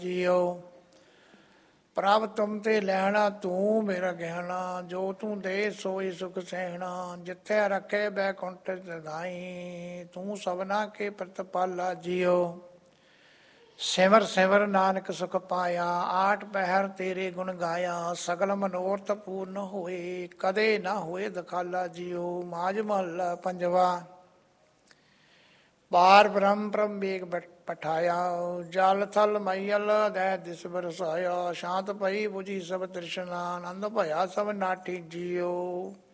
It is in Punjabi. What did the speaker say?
ਜੀਓ। ਪ੍ਰਭ ਤੁਮ ਤੇ ਲੈਣਾ ਤੂੰ ਮੇਰਾ ਗਹਿਣਾ, ਜੋ ਤੂੰ ਦੇ ਸੋਈ ਸੁਖ ਸਹਿਣਾ। ਜਿੱਥੇ ਰੱਖੇ ਬੈਕੁੰਠ ਸਦਾਈ, ਤੂੰ ਸਭਨਾ ਕੇ ਪ੍ਰਤਪਾਲਾ ਜੀਓ। ਸਿਮਰ ਸਿਮਰ ਨਾਨਕ ਸੁਖ ਪਾਇਆ, ਆਠ ਪਹਿਰ ਤੇਰੇ ਗੁਣ ਗਾਇਆ। ਸਗਲ ਮਨੋਰਥ ਪੂਰਨ ਹੋਏ, ਕਦੇ ਨਾ ਹੋਏ ਦਖਾਲਾ ਜੀਓ। ਮਾਝ ਮਹੱਲਾ ਪੰਜਵਾ। ਪਾਰ ਬ੍ਰਹਮ ਪ੍ਰਮ ਵੇਗ ਪਠਾਇਆ, ਜਲ ਥਲ ਮਈਲ ਦੈ ਦਿਸ ਬਰਸਾਇਆ। ਸ਼ਾਂਤ ਪਈ ਬੁਝੀ ਸਭ ਤ੍ਰਿਸ਼ਨਾ, ਆਨੰਦ ਭਇਆ ਸਭ ਨਾਠੀ ਜੀਓ।